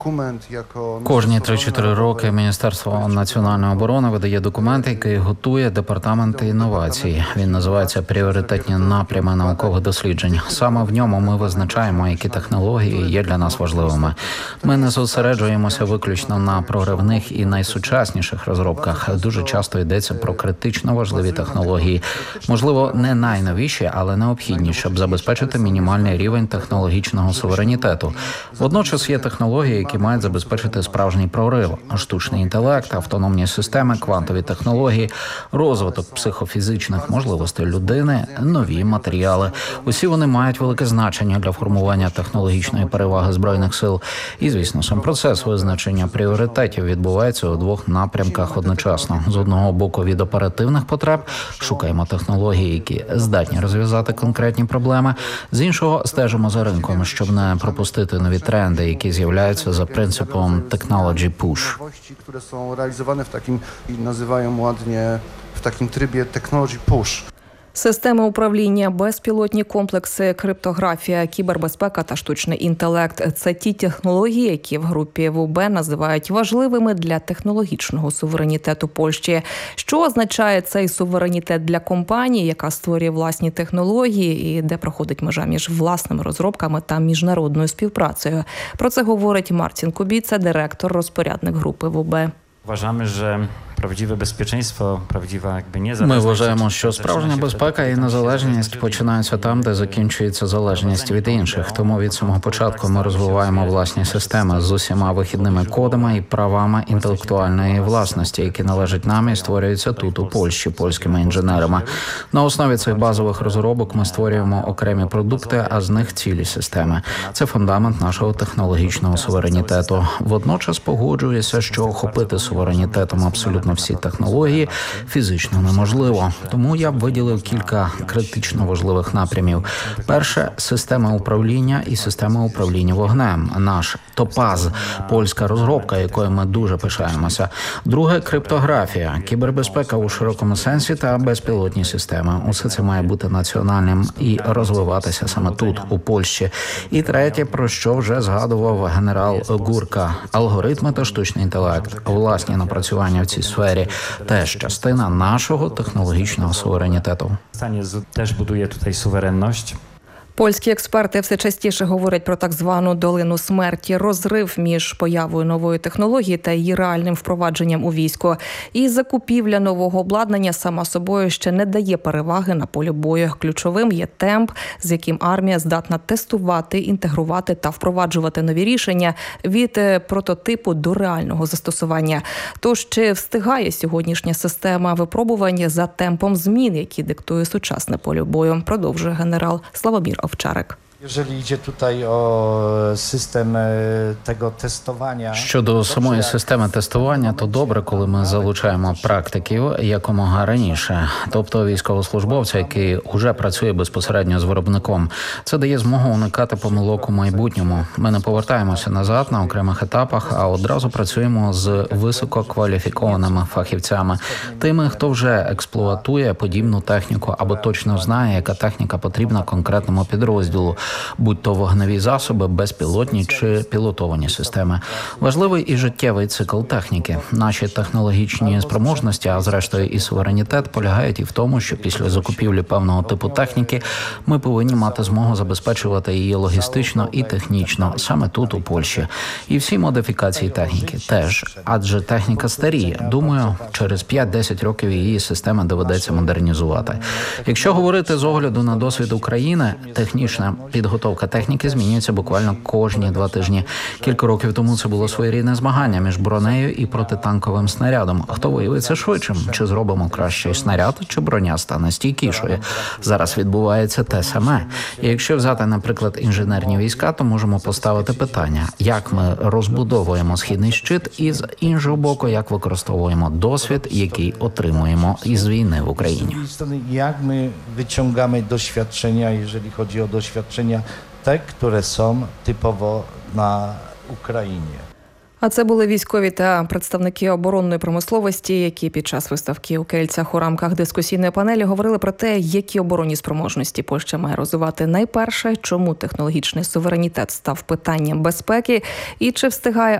Кожні 3-4 роки Міністерство національної оборони видає документ, який готує департамент інновацій. Він називається «Пріоритетні напрями наукових досліджень». Саме в ньому ми визначаємо, які технології є для нас важливими. Ми не зосереджуємося виключно на проривних і найсучасніших розробках. Дуже часто йдеться про критично важливі технології. Можливо, не найновіші, але необхідні, щоб забезпечити мінімальний рівень технологічного суверенітету. Водночас є технології, які мають забезпечити справжній прорив: штучний інтелект, автономні системи, квантові технології, розвиток психофізичних можливостей людини, нові матеріали. Усі вони мають велике значення для формування технологічної переваги Збройних сил. І, звісно, сам процес визначення пріоритетів відбувається у двох напрямках одночасно. З одного боку, від оперативних потреб шукаємо технології, які здатні розв'язати конкретні проблеми. З іншого, стежимо за ринком, щоб не пропустити нові тренди, які з'являються за принципом technology push. Które są realizowane w takim, nazywają ładnie, w takim trybie technology push. Системи управління, безпілотні комплекси, криптографія, кібербезпека та штучний інтелект – це ті технології, які в групі ВУБ називають важливими для технологічного суверенітету Польщі. Що означає цей суверенітет для компанії, яка створює власні технології і де проходить межа між власними розробками та міжнародною співпрацею? Про це говорить Мартін Кубіца, директор-розпорядник групи ВУБ. Вважаємо, що правдиве безпеченство, правдива незалежність. Ми вважаємо, що справжня безпека і незалежність починаються там, де закінчується залежність від інших. Тому від самого початку ми розвиваємо власні системи з усіма вихідними кодами і правами інтелектуальної власності, які належать нам і створюються тут, у Польщі, польськими інженерами. На основі цих базових розробок ми створюємо окремі продукти, а з них цілі системи. Це фундамент нашого технологічного суверенітету. Водночас погоджуюся, що охопити суверенітетом абсолютно всі технології фізично неможливо. Тому я б виділив кілька критично важливих напрямів. Перше – система управління і система управління вогнем. Наш Топаз – польська розробка, якою ми дуже пишаємося. Друге – криптографія, кібербезпека у широкому сенсі та безпілотні системи. Усе це має бути національним і розвиватися саме тут, у Польщі. І третє, про що вже згадував генерал Гурка – алгоритми та штучний інтелект. Власні напрацювання в цій сфері теж частина нашого технологічного суверенітету. Теж будує тут суверенність. Польські експерти все частіше говорять про так звану долину смерті, розрив між появою нової технології та її реальним впровадженням у військо. І закупівля нового обладнання сама собою ще не дає переваги на полі бою. Ключовим є темп, з яким армія здатна тестувати, інтегрувати та впроваджувати нові рішення від прототипу до реального застосування. Тож, чи встигає сьогоднішня система випробування за темпом змін, які диктує сучасне поле бою, продовжує генерал Славомір Овчарek. Jeżeli idzie tutaj o system tego testowania. Щодо самої системи тестування, то добре, коли ми залучаємо практиків якомога раніше, тобто військовослужбовця, який вже працює безпосередньо з виробником. Це дає змогу уникати помилок у майбутньому. Ми не повертаємося назад на окремих етапах, а одразу працюємо з висококваліфікованими фахівцями, тими, хто вже експлуатує подібну техніку або точно знає, яка техніка потрібна конкретному підрозділу, будь то вогневі засоби, безпілотні чи пілотовані системи. Важливий і життєвий цикл техніки. Наші технологічні спроможності, а зрештою і суверенітет, полягають і в тому, що після закупівлі певного типу техніки ми повинні мати змогу забезпечувати її логістично і технічно, саме тут, у Польщі. І всі модифікації техніки теж, адже техніка старіє. Думаю, через 5-10 років її системи доведеться модернізувати. Якщо говорити з огляду на досвід України, технічна підготовка техніки змінюється буквально кожні 2 тижні. Кілька років тому це було своєрідне змагання між бронею і протитанковим снарядом. Хто виявиться швидшим? Чи зробимо кращий снаряд, чи броня стане стійкішою? Зараз відбувається те саме. І якщо взяти, наприклад, інженерні війська, то можемо поставити питання, як ми розбудовуємо східний щит і з іншого боку, як використовуємо досвід, який отримуємо із війни в Україні. Jak my wyciągamy doświadczenia, jeżeli chodzi o doświadczenia te, które są typowo na Ukrainie. А це були військові та представники оборонної промисловості, які під час виставки у Кельцях у рамках дискусійної панелі говорили про те, які оборонні спроможності Польща має розвивати найперше, чому технологічний суверенітет став питанням безпеки і чи встигає